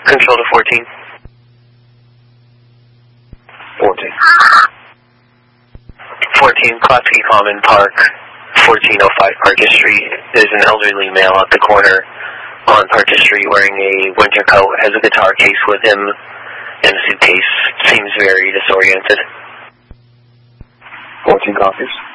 Control to 14. 14. 14, Klotsky Common Park, 1405 Parkes Street. There's an elderly male at the corner on Parkes Street wearing a winter coat, has a guitar case with him, and a suitcase. Seems very disoriented. 14 copies.